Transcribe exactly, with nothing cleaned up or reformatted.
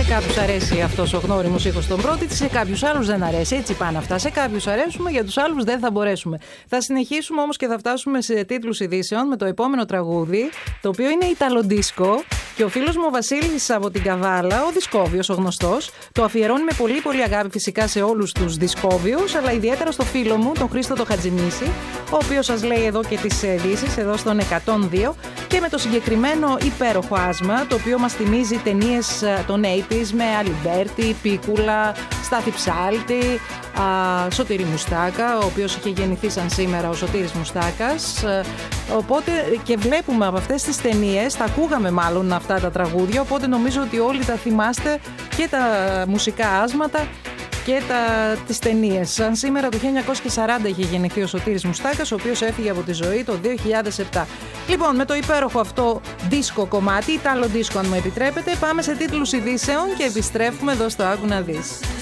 κάποιους αρέσει αυτός ο γνώριμος ήχος στον πρώτη, σε κάποιους άλλους δεν αρέσει. Έτσι πάνε αυτά. Σε κάποιους αρέσουμε, για τους άλλους δεν θα μπορέσουμε. Θα συνεχίσουμε όμως και θα φτάσουμε σε τίτλους ειδήσεων με το επόμενο τραγούδι, το οποίο είναι Ιταλοντίσκο. Και ο φίλος μου ο Βασίλης από την Καβάλα, ο Δισκόβιος, ο γνωστός, το αφιερώνει με πολύ πολύ αγάπη φυσικά σε όλους τους Δισκόβιους, αλλά ιδιαίτερα στο φίλο μου, τον Χρήστο το Χατζημίση, ο οποίος σας λέει εδώ και τις ειδήσεις, εδώ στον εκατόν δύο, και με το συγκεκριμένο υπέροχο άσμα, το οποίο μας θυμίζει ταινίες των ογδόντα με Αλιμπέρτη, Πίκουλα, Στάθη Ψάλτη, α, Σωτήρη Μουστάκα, ο οποίος είχε γεννηθεί σαν σήμερα ο Σωτήρης Μουστάκας. Οπότε και βλέπουμε από αυτές τις ταινίες, τα ακούγαμε μάλλον αυτά τα τραγούδια, οπότε νομίζω ότι όλοι τα θυμάστε και τα μουσικά άσματα και τα, τις ταινίες. Σαν σήμερα το χίλια εννιακόσια σαράντα είχε γεννηθεί ο Σωτήρης Μουστάκας, ο οποίος έφυγε από τη ζωή το δύο χιλιάδες επτά. Λοιπόν, με το υπέροχο αυτό δίσκο κομμάτι, Ιταλο δίσκο αν μου επιτρέπετε, πάμε σε τίτλους ειδήσεων και επιστρέφουμε εδώ στο Άκου να δεις.